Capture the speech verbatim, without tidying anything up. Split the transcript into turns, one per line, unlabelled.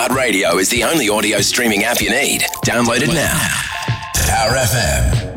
iHeartRadio is the only audio streaming app you need. Download it now. Power F M.